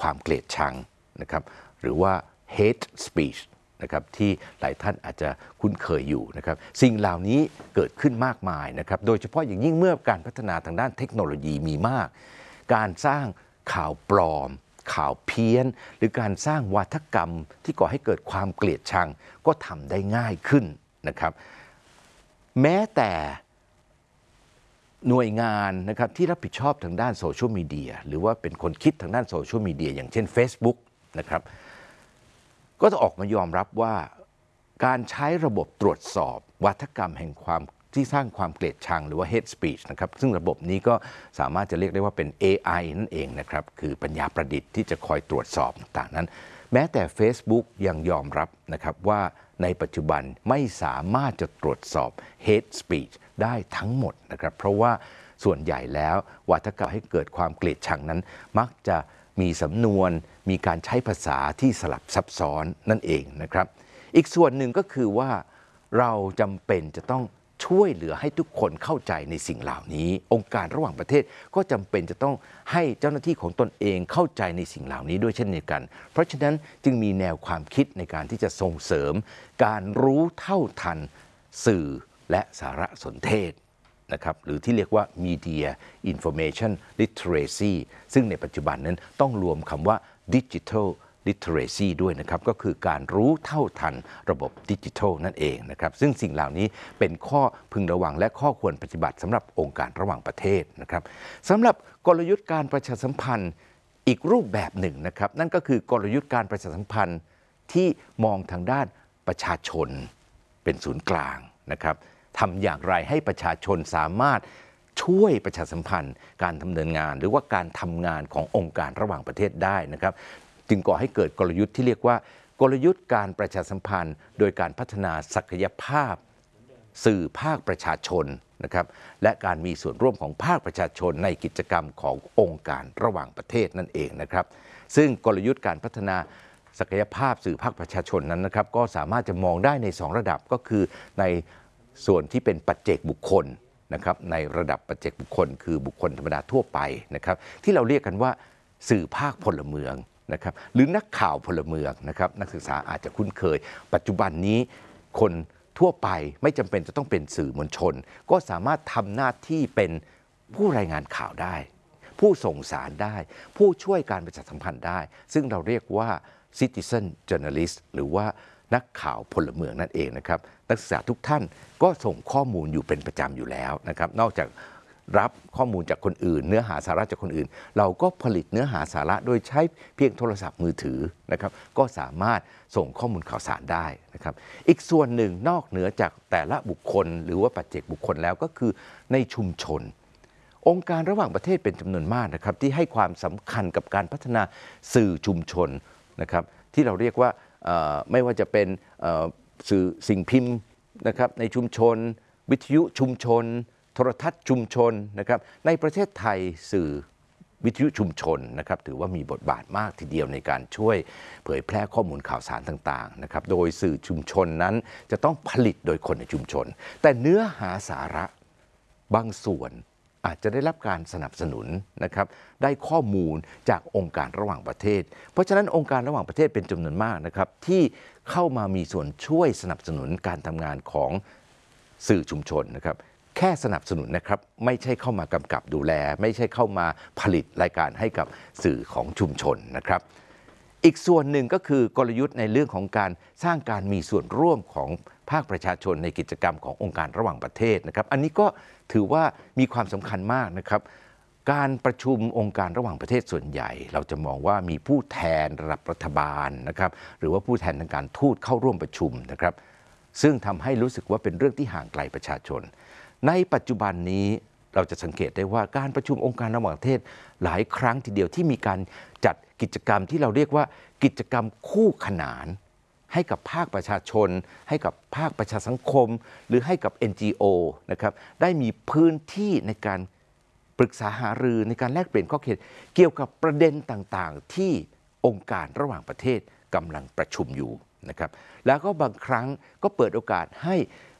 ความเกลียดชังนะครับหรือว่า hate speech นะครับที่หลายท่านอาจจะคุ้นเคยอยู่นะครับสิ่งเหล่านี้เกิดขึ้นมากมายนะครับโดยเฉพาะอย่างยิ่งเมื่อการพัฒนาทางด้านเทคโนโลยีมีมากการสร้างข่าวปลอมข่าวเพี้ยนหรือการสร้างวาทกรรมที่ก่อให้เกิดความเกลียดชังก็ทำได้ง่ายขึ้นนะครับแม้แต่หน่วยงานนะครับที่รับผิดชอบทางด้านโซเชียลมีเดียหรือว่าเป็นคนคิดทางด้านโซเชียลมีเดียอย่างเช่น Facebook นะครับก็จะออกมายอมรับว่าการใช้ระบบตรวจสอบวาทกรรมแห่งความที่สร้างความเกลียดชังหรือว่า hate speech นะครับซึ่งระบบนี้ก็สามารถจะเรียกได้ว่าเป็น AI นั่นเองนะครับคือปัญญาประดิษฐ์ที่จะคอยตรวจสอบต่างๆนั้นแม้แต่ Facebook ยังยอมรับนะครับว่าในปัจจุบันไม่สามารถจะตรวจสอบ hate speech ได้ทั้งหมดนะครับเพราะว่าส่วนใหญ่แล้ววาทกรรมให้เกิดความเกลียดชังนั้นมักจะมีสำนวนมีการใช้ภาษาที่สลับซับซ้อนนั่นเองนะครับอีกส่วนหนึ่งก็คือว่าเราจำเป็นจะต้องช่วยเหลือให้ทุกคนเข้าใจในสิ่งเหล่านี้องค์การระหว่างประเทศก็จำเป็นจะต้องให้เจ้าหน้าที่ของตนเองเข้าใจในสิ่งเหล่านี้ด้วยเช่นเดียวกันเพราะฉะนั้นจึงมีแนวความคิดในการที่จะส่งเสริมการรู้เท่าทันสื่อและสารสนเทศนะครับหรือที่เรียกว่า Media Information Literacy ซึ่งในปัจจุบันนั้นต้องรวมคำว่า Digital Literacy ด้วยนะครับก็คือการรู้เท่าทันระบบดิจิทัลนั่นเองนะครับซึ่งสิ่งเหล่านี้เป็นข้อพึงระวังและข้อควรปฏิบัติสำหรับองค์การระหว่างประเทศนะครับสำหรับกลยุทธ์การประชาสัมพันธ์อีกรูปแบบหนึ่งนะครับนั่นก็คือกลยุทธ์การประชาสัมพันธ์ที่มองทางด้านประชาชนเป็นศูนย์กลางนะครับทำอย่างไรให้ประชาชนสามารถช่วยประชาสัมพันธ์การดำเนินงานหรือว่าการทำงานขององค์การระหว่างประเทศได้นะครับจึงก่อให้เกิดกลยุทธ์ที่เรียกว่ากลยุทธ์การประชาสัมพันธ์โดยการพัฒนาศักยภาพสื่อภาคประชาชนนะครับและการมีส่วนร่วมของภาคประชาชนในกิจกรรมขององค์การระหว่างประเทศนั่นเองนะครับซึ่งกลยุทธ์การพัฒนาศักยภาพสื่อภาคประชาชนนั้นนะครับก็สามารถจะมองได้ใน2ระดับก็คือในส่วนที่เป็นปัจเจกบุคคลนะครับในระดับปัจเจกบุคคลคือบุคคลธรรมดาทั่วไปนะครับที่เราเรียกกันว่าสื่อภาคพลเมืองนะครับหรือนักข่าวพลเมืองนะครับนักศึกษาอาจจะคุ้นเคยปัจจุบันนี้คนทั่วไปไม่จำเป็นจะต้องเป็นสื่อมวลชนก็สามารถทำหน้าที่เป็นผู้รายงานข่าวได้ผู้ส่งสารได้ผู้ช่วยการประชาสัมพันธ์ได้ซึ่งเราเรียกว่า citizen journalist หรือว่านักข่าวพลเมืองนั่นเองนะครับนักศึกษาทุกท่านก็ส่งข้อมูลอยู่เป็นประจำอยู่แล้วนะครับนอกจากรับข้อมูลจากคนอื่นเนื้อหาสาระจากคนอื่นเราก็ผลิตเนื้อหาสาระโดยใช้เพียงโทรศัพท์มือถือนะครับก็สามารถส่งข้อมูลข่าวสารได้นะครับอีกส่วนหนึ่งนอกเหนือจากแต่ละบุคคลหรือว่าปัจเจกบุคคลแล้วก็คือในชุมชนองค์การระหว่างประเทศเป็นจำนวนมากนะครับที่ให้ความสำคัญกับการพัฒนาสื่อชุมชนนะครับที่เราเรียกว่าไม่ว่าจะเป็นสื่อสิ่งพิมพ์นะครับในชุมชนวิทยุชุมชนโทรทัศน์ชุมชนนะครับในประเทศไทยสื่อวิทยุชุมชนนะครับถือว่ามีบทบาทมากทีเดียวในการช่วยเผยแพร่ข้อมูลข่าวสารต่างๆนะครับโดยสื่อชุมชนนั้นจะต้องผลิตโดยคนในชุมชนแต่เนื้อหาสาระบางส่วนอาจจะได้รับการสนับสนุนนะครับได้ข้อมูลจากองค์การระหว่างประเทศเพราะฉะนั้นองค์การระหว่างประเทศเป็นจำนวนมากนะครับที่เข้ามามีส่วนช่วยสนับสนุนการทำงานของสื่อชุมชนนะครับแค่สนับสนุนนะครับไม่ใช่เข้ามากำกับดูแลไม่ใช่เข้ามาผลิตรายการให้กับสื่อของชุมชนนะครับอีกส่วนหนึ่งก็คือกลยุทธ์ในเรื่องของการสร้างการมีส่วนร่วมของภาคประชาชนในกิจกรรมขององค์การระหว่างประเทศนะครับอันนี้ก็ถือว่ามีความสำคัญมากนะครับการประชุมองค์การระหว่างประเทศส่วนใหญ่เราจะมองว่ามีผู้แทนระดับรัฐบาลนะครับหรือว่าผู้แทนทางการทูตเข้าร่วมประชุมนะครับซึ่งทำให้รู้สึกว่าเป็นเรื่องที่ห่างไกลประชาชนในปัจจุบันนี้เราจะสังเกตได้ว่าการประชุมองค์การระหว่างประเทศหลายครั้งทีเดียวที่มีการจัดกิจกรรมที่เราเรียกว่ากิจกรรมคู่ขนานให้กับภาคประชาชนให้กับภาคประชาสังคมหรือให้กับ NGO นะครับได้มีพื้นที่ในการปรึกษาหารือในการแลกเปลี่ยนข้อคิดเกี่ยวกับประเด็นต่างๆที่องค์การระหว่างประเทศกำลังประชุมอยู่นะครับแล้วก็บางครั้งก็เปิดโอกาสให้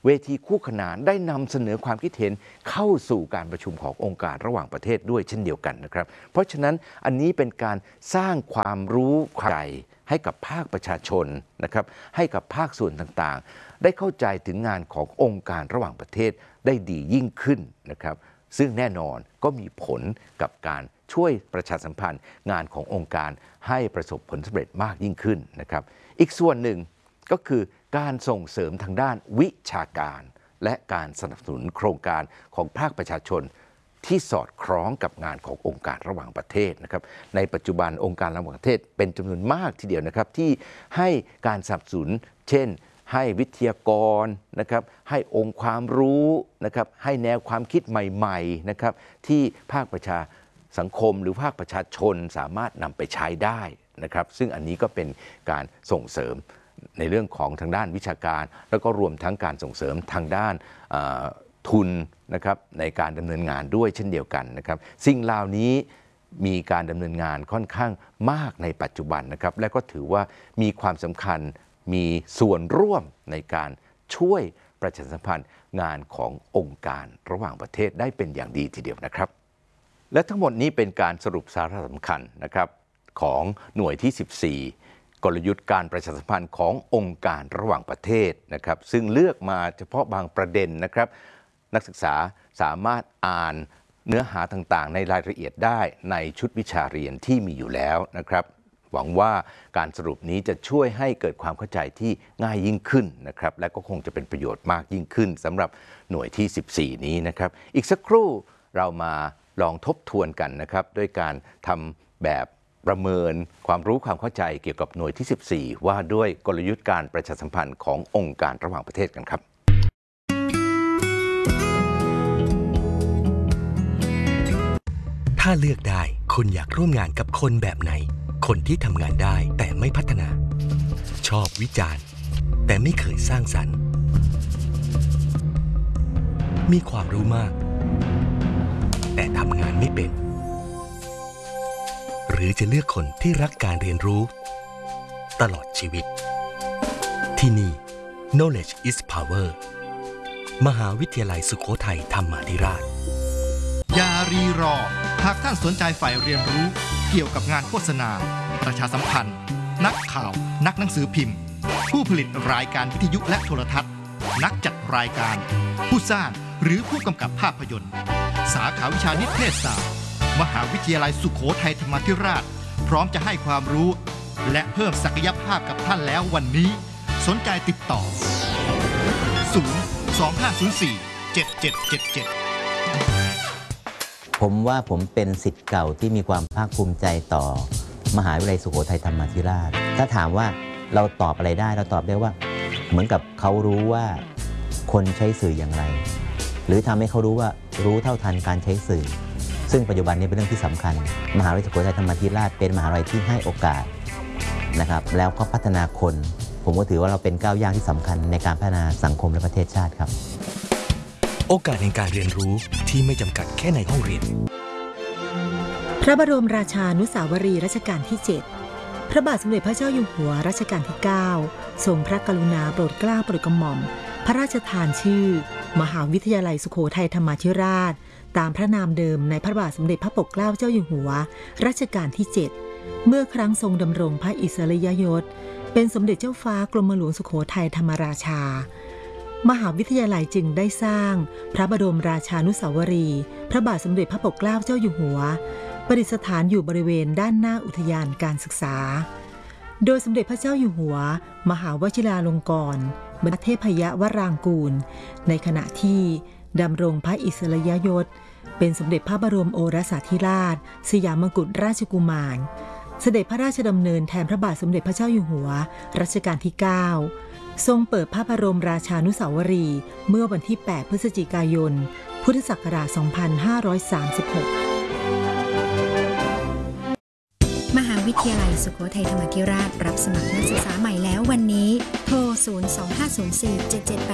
เวทีคู่ขนานได้นำเสนอความคิดเห็นเข้าสู่การประชุมขององค์การระหว่างประเทศด้วยเช่นเดียวกันนะครับเพราะฉะนั้นอันนี้เป็นการสร้างความรู้ความใจให้กับภาคประชาชนนะครับให้กับภาคส่วนต่างๆได้เข้าใจถึงงานขององค์การระหว่างประเทศได้ดียิ่งขึ้นนะครับซึ่งแน่นอนก็มีผลกับการช่วยประชาสัมพันธ์งานขององค์การให้ประสบผลสำเร็จมากยิ่งขึ้นนะครับอีกส่วนหนึ่งก็คือการส่งเสริมทางด้านวิชาการและการสนับสนุนโครงการของภาคประชาชนที่สอดคล้องกับงานขององค์การระหว่างประเทศนะครับในปัจจุบันองค์การระหว่างประเทศเป็นจำนวนมากทีเดียวนะครับที่ให้การสนับสนุนเช่นให้วิทยากรนะครับให้องค์ความรู้นะครับให้แนวความคิดใหม่ๆนะครับที่ภาคประชาสังคมหรือภาคประชาชนสามารถนำไปใช้ได้นะครับซึ่งอันนี้ก็เป็นการส่งเสริมในเรื่องของทางด้านวิชาการแล้วก็รวมทั้งการส่งเสริมทางด้านทุนนะครับในการดำเนินงานด้วยเช่นเดียวกันนะครับสิ่งเหล่านี้มีการดำเนินงานค่อนข้างมากในปัจจุบันนะครับและก็ถือว่ามีความสำคัญมีส่วนร่วมในการช่วยประชาสัมพันธ์งานขององค์การระหว่างประเทศได้เป็นอย่างดีทีเดียวนะครับและทั้งหมดนี้เป็นการสรุปสาระสำคัญนะครับของหน่วยที่ 14กลยุทธ์การประชาสัมพันธ์ขององค์การระหว่างประเทศนะครับซึ่งเลือกมาเฉพาะบางประเด็นนะครับนักศึกษาสามารถอ่านเนื้อหาต่างๆในรายละเอียดได้ในชุดวิชาเรียนที่มีอยู่แล้วนะครับหวังว่าการสรุปนี้จะช่วยให้เกิดความเข้าใจที่ง่ายยิ่งขึ้นนะครับและก็คงจะเป็นประโยชน์มากยิ่งขึ้นสำหรับหน่วยที่ 14นี้นะครับอีกสักครู่เรามาลองทบทวนกันนะครับด้วยการทำแบบประเมินความรู้ความเข้าใจเกี่ยวกับหน่วยที่ 14ว่าด้วยกลยุทธ์การประชาสัมพันธ์ขององค์การระหว่างประเทศกันครับถ้าเลือกได้คุณอยากร่วมงานกับคนแบบไหนคนที่ทำงานได้แต่ไม่พัฒนาชอบวิจารณ์แต่ไม่เคยสร้างสรรค์มีความรู้มากแต่ทำงานไม่เป็นหรือจะเลือกคนที่รักการเรียนรู้ตลอดชีวิตที่นี่ Knowledge is Power มหาวิทยาลัยสุโขทัยธรรมาธิราชอย่ารีรอหากท่านสนใจใฝ่เรียนรู้เกี่ยวกับงานโฆษณาประชาสัมพันธ์นักข่าวนักหนังสือพิมพ์ผู้ผลิตรายการวิทยุและโทรทัศน์นักจัดรายการผู้สร้างหรือผู้กำกับภาพยนตร์สาขาวิชานิเทศศาสตร์มหาวิทยาลัยสุโขทัยธรรมาธิราชพร้อมจะให้ความรู้และเพิ่มศักยภาพกับท่านแล้ววันนี้สนใจติดต่อ 025047777 ผมว่าผมเป็นศิษย์เก่าที่มีความภาคภูมิใจต่อมหาวิทยาลัยสุโขทัยธรรมาธิราชถ้าถามว่าเราตอบอะไรได้เราตอบได้ว่าเหมือนกับเขารู้ว่าคนใช้สื่ออย่างไรหรือทำให้เขารู้ว่ารู้เท่าทันการใช้สื่อซึ่งปัจจุบันนี้เป็นเรื่องที่สำคัญมหาวิทยาลัยสุโขทัยธรรมาธิราชเป็นมหาวิทยาลัยที่ให้โอกาสนะครับแล้วก็พัฒนาคนผมก็ถือว่าเราเป็นก้าวย่างที่สำคัญในการพัฒนาสังคมและประเทศชาติครับโอกาสในการเรียนรู้ที่ไม่จำกัดแค่ในห้องเรียนพระบรมราชานุสาวรีย์รัชกาลที่ 7 พระบาทสมเด็จพระเจ้าอยู่หัวรัชกาลที่ 9 ทรงพระกรุณาโปรดเกล้าโปรดกระหม่อมพระราชทานชื่อมหาวิทยาลัยสุโขทัยธรรมาธิราชตามพระนามเดิมในพระบาทสมเด็จพระปกเกล้าเจ้าอยู่หัวรัชกาลที่ 7 เมื่อครั้งทรงดำรงพระอิสริยยศเป็นสมเด็จเจ้าฟ้ากรมหลวงสุโขทัยธรรมราชามหาวิทยาลัยจึงได้สร้างพระบรมราชานุสาวรีย์พระบาทสมเด็จพระปกเกล้าเจ้าอยู่หัวประดิษฐานอยู่บริเวณด้านหน้าอุทยานการศึกษาโดยสมเด็จพระเจ้าอยู่หัวมหาวชิราลงกรณ์บรรเทพยวรางกูลในขณะที่ดำรงพระอิสริยยศเป็นสมเด็จพระบรมโอรสาธิราชสยามกุฎราชกุมารเสด็จพระราชดำเนินแทนพระบาทสมเด็จพระเจ้าอยู่หัวรัชกาลที่ 9ทรงเปิดพระบรมราชานุสาวรีย์เมื่อวันที่ 8 พฤศจิกายน พุทธศักราช 2536 มหาวิทยาลัยสุโขทัยธรรมาธิราชรับสมัครนักศึกษาใหม่แล้ววันนี้โทร 025047788